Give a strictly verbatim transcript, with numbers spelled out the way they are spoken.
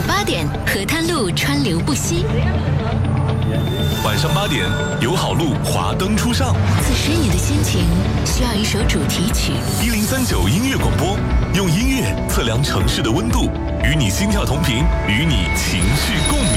八点，河滩路川流不息。 晚上八点，友好路华灯初上。 此时你的心情需要一首主题曲。 一零三九音乐广播，用音乐测量城市的温度，与你心跳同频，与你情绪共鸣。